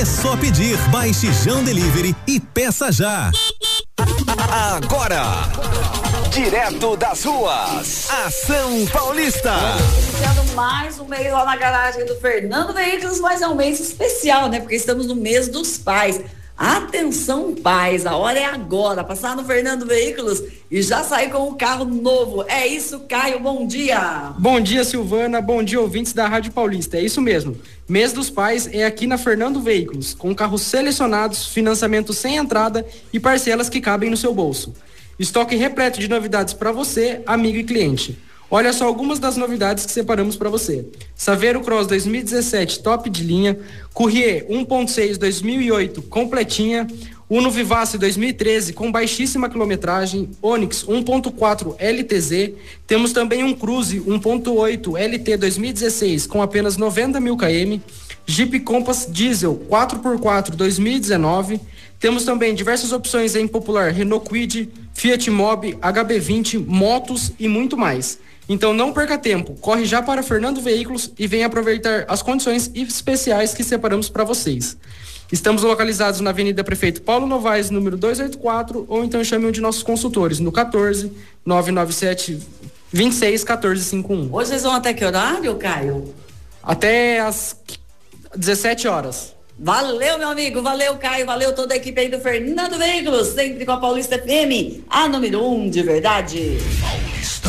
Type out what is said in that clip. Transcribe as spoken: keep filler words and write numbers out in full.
É só pedir, baixe Jão Delivery e peça já. Agora, direto das ruas, Ação Paulista. Iniciando mais um mês lá na garagem do Fernando Veículos, mas é um mês especial, né? Porque estamos no mês dos pais. Atenção, pais, a hora é agora, passar no Fernando Veículos e já sair com um carro novo. É isso, Caio, bom dia. Bom dia, Silvana, bom dia, ouvintes da Rádio Paulista. É isso mesmo, mês dos pais é aqui na Fernando Veículos, com carros selecionados, financiamento sem entrada e parcelas que cabem no seu bolso. Estoque repleto de novidades para você, amigo e cliente. Olha só algumas das novidades que separamos para você. Saveiro Cross dois mil e dezessete, top de linha. Courier um ponto seis dois mil e oito, completinha. Uno Vivace dois mil e treze, com baixíssima quilometragem. Onix um ponto quatro L T Z. Temos também um Cruze um ponto oito L T dois mil e dezesseis, com apenas noventa mil quilômetros. Jeep Compass Diesel quatro por quatro dois mil e dezenove. Temos também diversas opções em popular Renault Kwid, Fiat Mobi, H B vinte, motos e muito mais. Então não perca tempo, corre já para Fernando Veículos e venha aproveitar as condições especiais que separamos para vocês. Estamos localizados na Avenida Prefeito Paulo Novaes, número duzentos e oitenta e quatro, ou então chame um de nossos consultores no quatorze, nove nove sete, vinte e seis, quatorze cinquenta e um. Hoje vocês vão até que horário, Caio? Até às dezessete horas. Valeu, meu amigo, valeu, Caio, valeu toda a equipe aí do Fernando Veículos, sempre com a Paulista F M, a número um de verdade. Paulista.